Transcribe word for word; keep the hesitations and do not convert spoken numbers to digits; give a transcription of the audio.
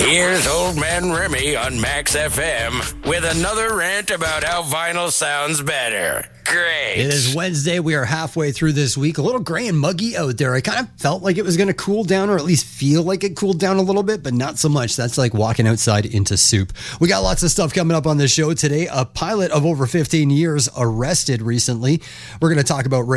Here's Old Man Remy on Max F M with another rant about how vinyl sounds better. Great. It is Wednesday. We are halfway through this week. A little gray and muggy out there. I kind of felt like it was going to cool down, or at least feel like it cooled down a little bit, but not so much. That's like walking outside into soup. We got lots of stuff coming up on the show today. A pilot of over fifteen years arrested recently. We're going to talk about